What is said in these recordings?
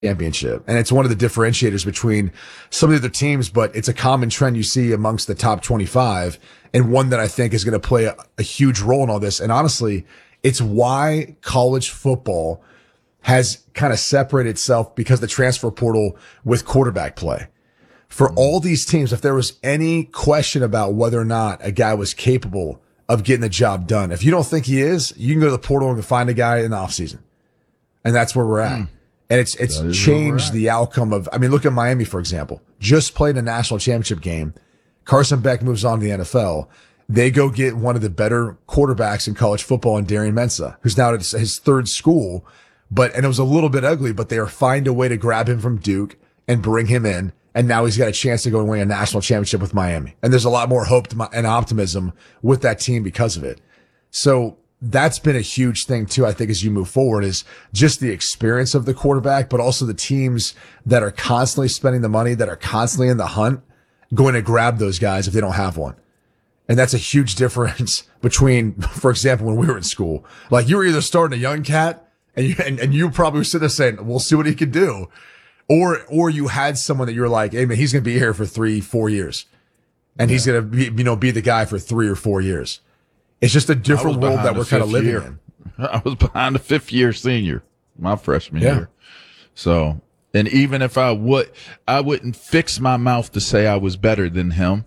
championship. And it's one of the differentiators between some of the other teams, but it's a common trend you see amongst the top 25 and one that I think is going to play a huge role in all this. And honestly, it's why college football has kind of separated itself because the transfer portal with quarterback play. For all these teams, if there was any question about whether or not a guy was capable of getting the job done, if you don't think he is, you can go to the portal and find a guy in the offseason. And that's where we're at. And it's changed the outcome of, I mean, look at Miami, for example. Just played a national championship game. Carson Beck moves on to the NFL. They go get one of the better quarterbacks in college football in Darian Mensah, who's now at his third school. And it was a little bit ugly, but they find a way to grab him from Duke and bring him in. And now he's got a chance to go and win a national championship with Miami. And there's a lot more hope and optimism with that team because of it. So that's been a huge thing too, I think, as you move forward, is just the experience of the quarterback, but also the teams that are constantly spending the money, that are constantly in the hunt, going to grab those guys if they don't have one. And that's a huge difference between, for example, when we were in school. Like, you were either starting a young cat and you probably were sitting there saying, we'll see what he can do. Or you had someone that you were like, hey man, he's going to be here for 3-4 years. And he's going to be the guy for 3 or 4 years. It's just a different world that we're kind of living in. I was behind a fifth-year senior my freshman year. So, and even if I wouldn't fix my mouth to say I was better than him.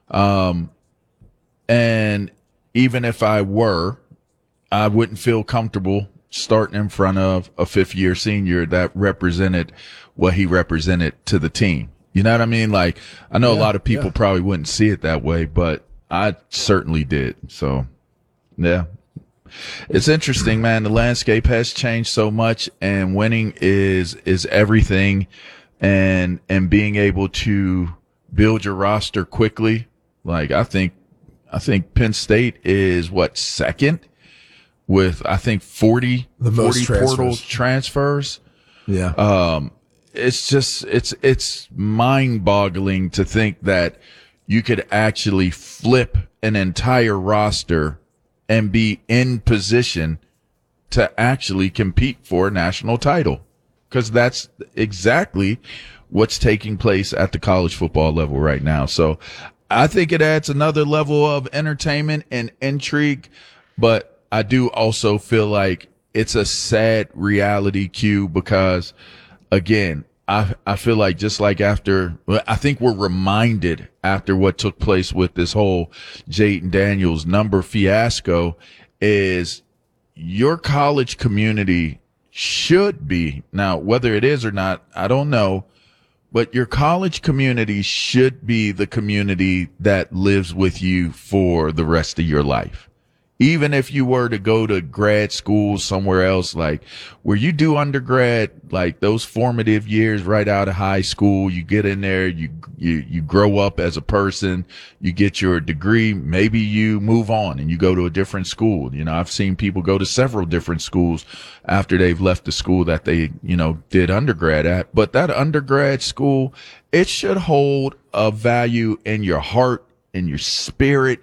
And even if I were, I wouldn't feel comfortable starting in front of a fifth-year senior that represented what he represented to the team. You know what I mean? Like, I know a lot of people probably wouldn't see it that way, but I certainly did. So, yeah. It's interesting, man. The landscape has changed so much, and winning is everything. And being able to build your roster quickly. Like, I think Penn State is second with, I think, 40 portal transfers. Yeah. It's just, it's mind boggling to think that you could actually flip an entire roster and be in position to actually compete for a national title. 'Cause that's exactly what's taking place at the college football level right now. So I think it adds another level of entertainment and intrigue, but I do also feel like it's a sad reality cue because, again, I feel like just like I think we're reminded after what took place with this whole Jayden Daniels number fiasco, is your college community should be, now whether it is or not, I don't know, but your college community should be the community that lives with you for the rest of your life. Even if you were to go to grad school somewhere else, like where you do undergrad, like those formative years right out of high school, you get in there, you grow up as a person, you get your degree, maybe you move on and you go to a different school. You know, I've seen people go to several different schools after they've left the school that they, did undergrad at. But that undergrad school, it should hold a value in your heart, in your spirit,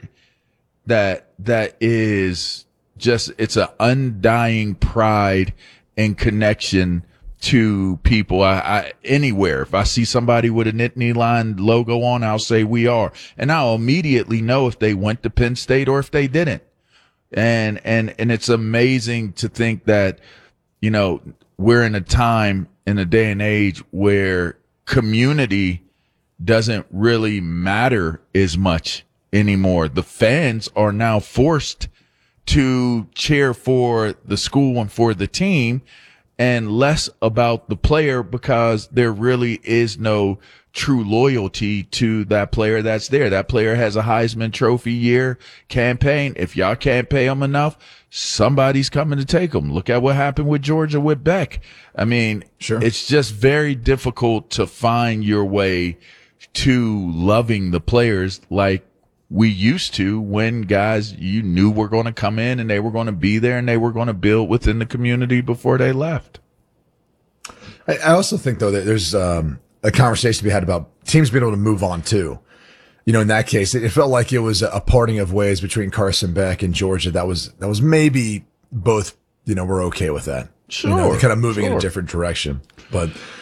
that is just, it's an undying pride and connection to people. I anywhere, if I see somebody with a Nittany Lion logo on, I'll say we are, and I'll immediately know if they went to Penn State or if they didn't. And it's amazing to think that, we're in a time, in a day and age where community doesn't really matter as much anymore. The fans are now forced to cheer for the school and for the team and less about the player, because there really is no true loyalty to that player that's there. That player has a Heisman Trophy year campaign. If y'all can't pay him enough, somebody's coming to take him. Look at what happened with Georgia with Beck. I mean, sure, it's just very difficult to find your way to loving the players like we used to, when guys you knew were going to come in and they were going to be there and they were going to build within the community before they left. I also think, though, that there's a conversation to be had about teams being able to move on, too. In that case, it felt like it was a parting of ways between Carson Beck and Georgia. That was maybe both, were okay with that. Sure. You know, they're kind of moving in a sure. different direction. But